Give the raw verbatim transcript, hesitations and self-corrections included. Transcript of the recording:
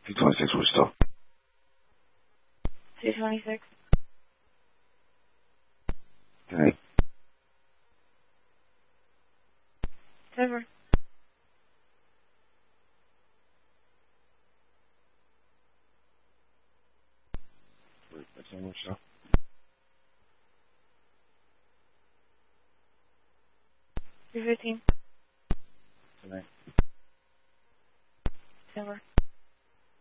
two twenty-six, we're still. two twenty-six. Okay. It's over. Wait, that's not we're still. two fifteen. Tonight. It's over.